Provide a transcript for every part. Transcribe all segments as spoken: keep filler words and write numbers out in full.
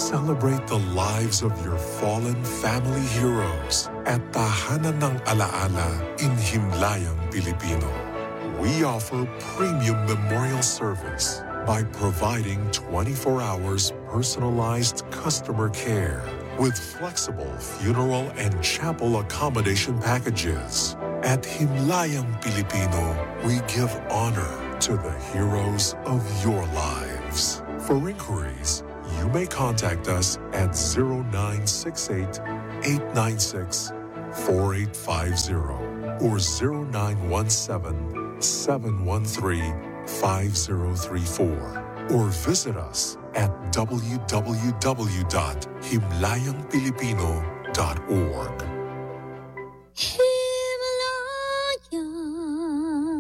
Celebrate the lives of your fallen family heroes at Tahanan ng Alaala in Himlayang, Pilipino. We offer premium memorial service by providing twenty-four hours personalized customer care with flexible funeral and chapel accommodation packages. At Himlayang Pilipino, we give honor to the heroes of your lives. For inquiries, you may contact us at zero nine six eight, eight nine six, four eight five zero or zero nine one seven, seven one three, five zero three four or visit us at w w w dot himlayang pilipino dot org. Himlayang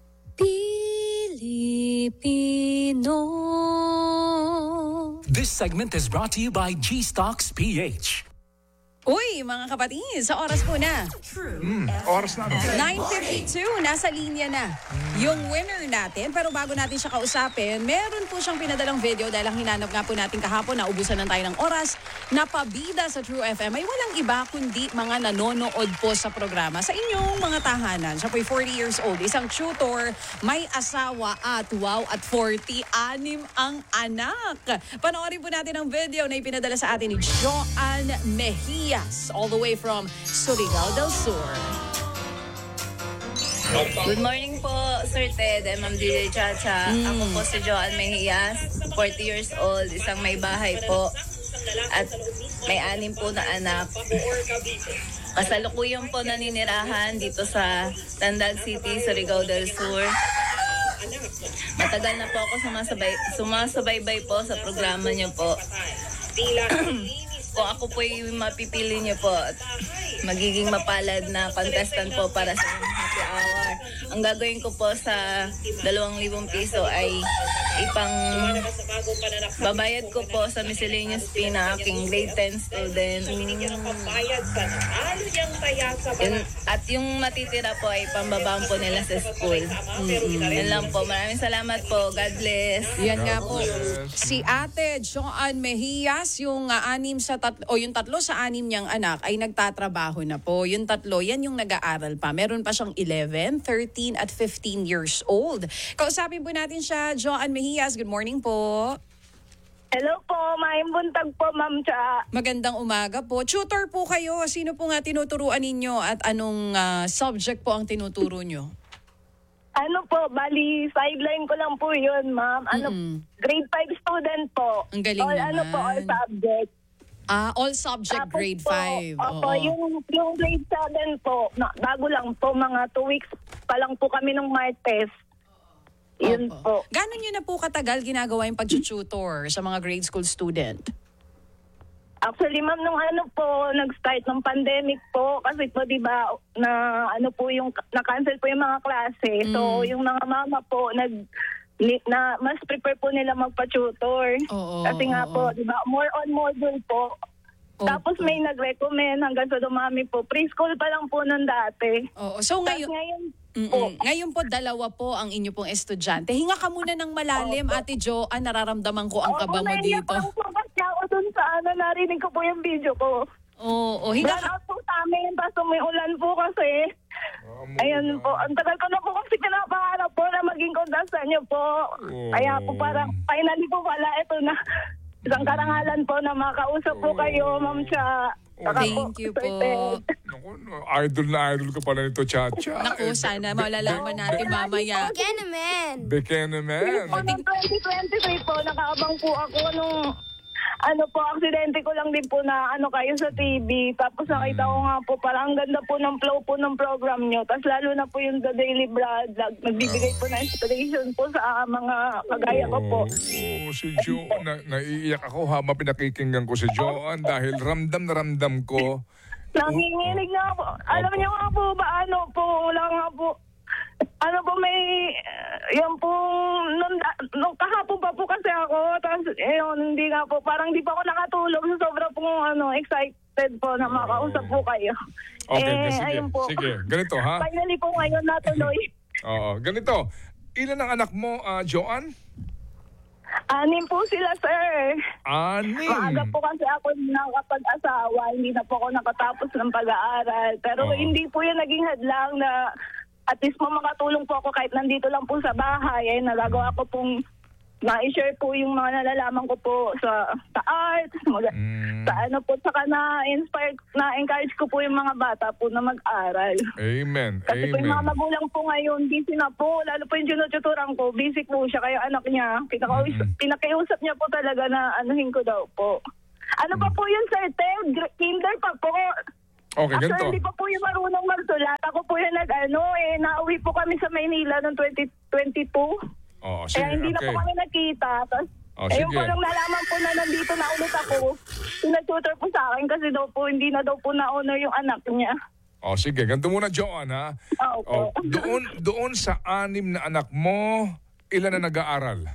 Pilipino. This segment is brought to you by G-Stocks P H. Uy, mga kapatid, sa oras po na. Mm, oras na, no? nine fifty-two, nasa linya na yung winner natin. Pero bago natin siya kausapin, meron po siyang pinadalang video dahil ang hinanap nga po natin kahapon na ubusan ng tayo ng oras na pabida sa True F M ay walang iba kundi mga nanonood po sa programa sa inyong mga tahanan. Siya po'y forty years old, isang tutor, may asawa at wow, at forty-anim ang anak. Panoorin po natin ang video na ipinadala sa atin ni Joan Mejia, all the way from Surigao del Sur. Good morning po, Sir Ted and Ma'am D J Chacha. Mm. Ako po si Joan Mejias, forty years old, isang may bahay po at may anim po na anak. Kasalukuyan po naninirahan dito sa Tandag City, Surigao del Sur. Matagal na po ako sumasabay, sumasabaybay po sa programa niyo po. Kung ako po yung mapipili niyo po at magiging mapalad na contestant po para sa happy hour, ang gagawin ko po sa dalawang libong piso ay ipang babayad ko po sa miscellaneous fee na aking grade ten student. Yun, at yung matitira po ay pambabaan po nila sa school. Mm-hmm. Yan lang po. Maraming salamat po. God bless. Yan nga po. Si Ate Joan Mejias, yung uh, anim sa tatlo, o yung tatlo sa anim niyang anak ay nagtatrabaho na po. Yung tatlo, yan yung nag-aaral pa. Meron pa siyang eleven, thirteen at fifteen years old. Kausapin po natin siya, Joan Mejias. Good morning po. Hello po, maayong buntag po, Ma'am Cha. Magandang umaga po. Tutor po kayo. Sino po nga tinuturuan ninyo at anong uh, subject po ang tinuturo nyo? Ano po, bali, sideline ko lang po yun, Ma'am. Ano, Mm-mm. grade five student po. Ang galing all, naman. Ano po, all subject. Ah, all subject Tapos grade po, five. Opo, Oo. yung, yung grade seven po, na, bago lang po, mga two weeks pa lang po kami ng Martes. Yun Opo. po. Gano'n nyo na po katagal ginagawa yung pag-tutor sa mga grade school student? Actually, Ma'am, nung ano po, nag-start ng pandemic po, kasi po, di ba, na ano po yung, na-cancel po yung mga klase. So, Mm. yung mga mama po, nag, ni- na, mas prepare po nila magpa-tutor. Oo, Kasi nga oo. po, di ba, more on module po. Opo. Tapos may nag-recommend hanggang sa dumami po. Preschool pa lang po nun dati. Oo. So Tapos ngayon, ngayon Mm-mm. po, ngayon po dalawa po ang inyo pong estudyante. Hinga ka muna ng malalim, Ate Jo. Ah, nararamdaman ko ang kaba mo naiiyak dito. lang po kasi ako dun sa ano, narinig ko po yung video ko. Oo, oh, hinga Brown ka. out po sa amin, tapos umuulan po kasi. Ayan po, ang tagal ko na po kasi pinapangarap po na maging contestant niyo po. Kaya po parang finally po pala ito na isang karangalan po na makausap po kayo, Ma'am Cha. Saka Thank you Sir po. Ted. Naku, idol na idol ka pala nito, Chacha. Naku, sana malalaman natin mamaya. Kenaman. Bekeneman. Po, noong twenty twenty-three po, nakaabang po ako nung ano po, aksidente ko lang din po na ano kayo sa T V. Tapos nakita ko nga po, parang ang ganda po ng flow po ng program nyo. Tapos lalo na po yung The Daily Vlog, nagbibigay po na inspiration po sa mga kagaya ko po. Oo, si Jo, na, naiiyak ako habang pinakikinggan ko si Joan dahil ramdam na ramdam ko. Nanginginig nga po. Alam niyo nga po ba, ano po, wala nga po. Ano po may, uh, yan po, nung, nung kahapon pa po kasi ako, tapos eh, yun, hindi nga po, parang di pa ako nakatulog, so sobra po ano, excited po na makausap po kayo. Okay, eh, sige, ayun po. sige. Ganito, ha? Finally po ngayon natuloy. Oo, ganito. Ilan ang anak mo, ah, Joan? Anim po sila, sir. Anim. Maaga po kasi ako nakapag-asawa, hindi na po ako nakatapos ng pag-aaral. Pero Oo. hindi po yan naging hadlang na at least po makatulong po ako kahit nandito lang po sa bahay. Eh, nagagawa ko pong na-share po yung mga nalalaman ko po sa, sa art, mag- Mm. sa ano po, saka na-inspire, na-encourage ko po yung mga bata po na mag-aral. Amen. Kasi po yung mga Amen. magulang po ngayon, busy na po. Lalo po yung tinututuran ko, busy po siya. Kaya anak niya, pinakausap, Mm-mm. pinakiusap niya po talaga na anuhin ko daw po. Ano pa po yun, sir? Ted? Gr- Kinder pa po. Okay, Actually, ganito. hindi pa po yung marunong magsulat. Ako po yung nag-ano, eh, nauwi po kami sa Maynila noong twenty twenty-two. Oh, sige, Kaya hindi na okay. po kami nakita. Tapos, Oh, eh, yung sige. po nung nalaman po na nandito na ulit ako, pinatutor po sa akin kasi daw po, hindi na daw po na-honor yung anak niya. Oh, sige, ganito muna, Joan, ha? Opo. Oh, doon, doon sa anim na anak mo, ilan na nag-aaral?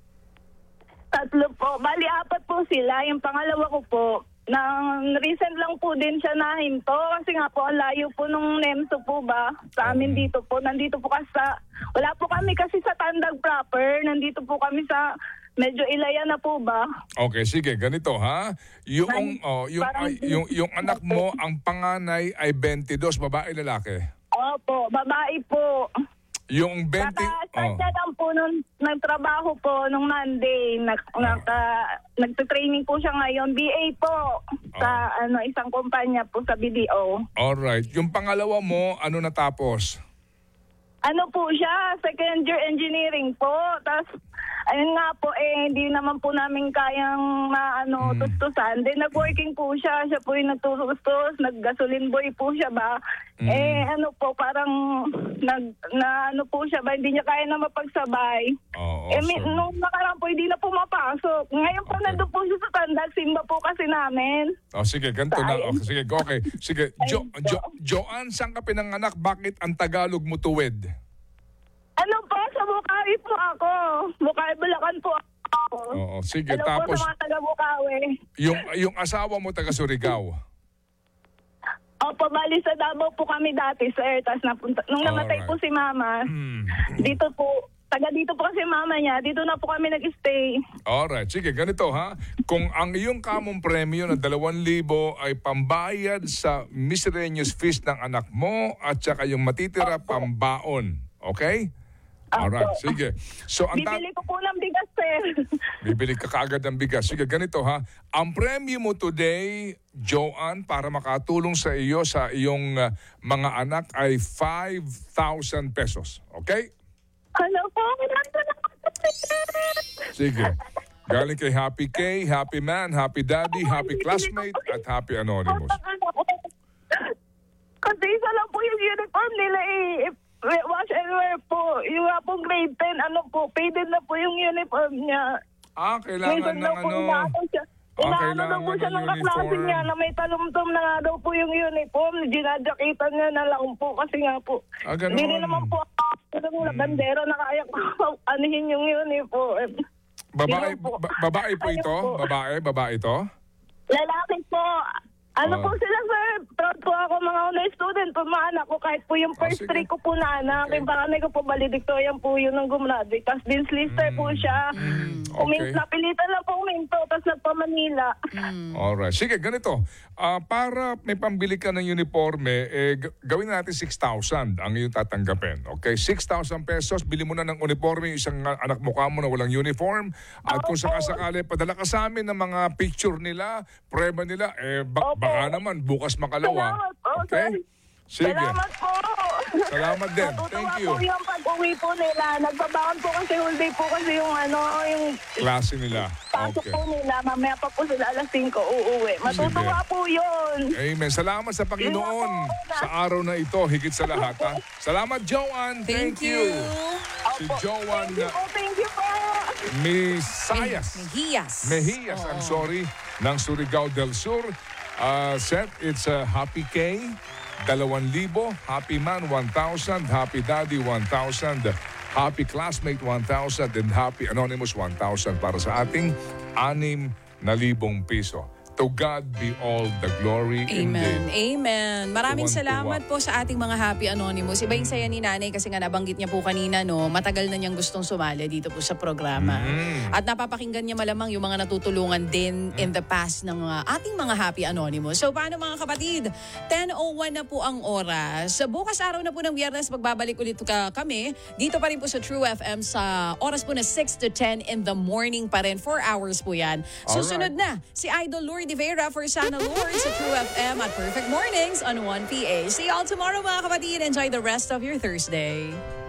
Tatlo po. Bali, apat po sila. Yung pangalawa ko po, nang recent lang po din siya nahinto kasi nga po ang layo po nung NEMSO po ba sa amin dito po. Nandito po kasi sa, wala po kami kasi sa Tandag proper. Nandito po kami sa medyo Ilaya na po ba. Okay, sige, ganito, ha? Yung, Parang- oh, yung, parang- ay, yung, yung anak mo, ang panganay ay twenty-two, babae, lalaki? Opo, babae po. Yung twenty... Kaka-start Oh. na lang po nung nagtrabaho po nung Monday. Nag, naka, nagte-training po siya ngayon. B A po sa ano isang kumpanya po sa B D O. Alright. Yung pangalawa mo, ano natapos? Ano po siya, second year engineering po. Tapos, ayun nga po, eh, hindi naman po namin kayang maano, Mm. tustusan. Then, nag-working po siya. Siya po yung nagtutustos, nag-gasoline boy po siya ba. Mm. Eh, ano po, parang, nag, na ano po siya ba, hindi niya kaya na mapagsabay. Oo. eh, may, so- nung nakaraan po, hindi na po mapasok. Ngayon po, Okay. nandun po siya sa Tandag, simba po kasi namin. Oh, sige, ganito na. Sayang. Okay, sige, okay. Sige, jo, Ayun jo, po. Joanne, saan ka pinanganak? Bakit ang Tagalog mo tuwid? Ano po, sa Bukawi po ako. Bukawi, Bulacan po ako. Oo, sige. Hello Tapos, po sa mga taga-Bukawi. yung, yung asawa mo taga Surigao. Opo, bali sa Davao po kami dati, sir. Tapos napunta, nung namatay Alright. po si mama, Hmm. dito po, taga dito po kasi mama niya, dito na po kami nag-stay. Alright, sige, ganito ha. Kung ang iyong kamong premyo na dalawang libo ay pambayad sa miscellaneous fees ng anak mo at saka yung matitira pambaon. Okay? Alright, sige. So, ang ta- Bibili ko po ng bigas, sir. Bibili ka kaagad ng bigas. Sige, ganito ha. Ang premyo mo today, Joanne, para makatulong sa iyo, sa iyong uh, mga anak ay five thousand pesos. Okay? Ano po? Sige. Galing kay Happy K, Happy Man, Happy Daddy, Happy Classmate, at Happy Anonymous. Kasi isa lang po yung uniform nila eh. Wash and wear po. Yung nga pong grade ten, ano po, faded na po yung uniform niya. Ah, kailangan Minsan ng daw po ano... inaano siya. Ah, Inaano daw po kailangan siya ng ng kaklase uniform. niya na may talumtom na nga daw po yung uniform. Ginadyakitan niya na lang po kasi nga po. Ah, ganun. Hindi rin naman po ako ng bandera na kaya ko anihin yung uniform. Babae, Yun po. ba- babae po Ayun ito? po. Babae? Babae ito? Lalaki po. Ano Ah. po sila, sir? Proud po ako mga honor student po, mga anak ko. Kahit po yung Ah, first sige. three ko po na anak. Okay. Yung panganay ko po, valedictorian po yun ng gumraduate. Tapos Dean's Lister po siya. okay. Umin- Napilitan lang po uminto. Tapos nagpa-Manila. Alright. Sige, ganito. Ah, para may pambili ka ng uniforme, eh, g- gawin na natin six thousand ang iyong tatanggapin. Okay? six thousand pesos, bili mo na ng uniforme yung isang ah, anak mukha mo na walang uniform. At kung sakasakali, padala ka sa amin ng mga picture nila, prueba nila, eh, ba- Opo. baka naman bukas makalawa. Salamat po, Okay? sir. Sige. Salamat po. Salamat din. Natutuwa Thank you. po yung pag-uwi po nila. Nagbabaon po kasi whole day po kasi yung ano, yung Klase nila. pasok Okay. po nila. Mamaya pa po sila alas singko uuwi. Matutuwa Sige. po yun. Amen. Salamat sa Panginoon sa araw na ito, higit sa lahat. Ha? Salamat, Joanne. Thank, you. Si Opo. Joanne Thank you po, thank you po. Misayas. Mejias. Mejias, I'm sorry, ng Surigao del Sur. Uh, Seth, it's a Happy K, dalawang libo. Happy Man, one thousand. Happy Daddy, one thousand. Happy Classmate, one thousand. And Happy Anonymous, one thousand para sa ating anim na libong piso. To God be all the glory. Amen. Indeed. Amen. Maraming Tuwan-tuwa. salamat po sa ating mga Happy Anonymous. Iba yung saya ni Nanay kasi nga nabanggit niya po kanina, no, matagal na niyang gustong sumali dito po sa programa. Mm. At napapakinggan niya malamang yung mga natutulungan din in the past ng uh, ating mga Happy Anonymous. So paano mga kapatid? ten oh one na po ang oras. Bukas araw na po ng Biyernes, magbabalik ulit ka kami. Dito pa rin po sa True F M sa oras po na six to ten in the morning pa rin. four hours po yan. Susunod na si Idol Lord De Vera for Sana Lord sa True F M at Perfect Mornings on one P A. See y'all tomorrow mga kapatid. Enjoy the rest of your Thursday.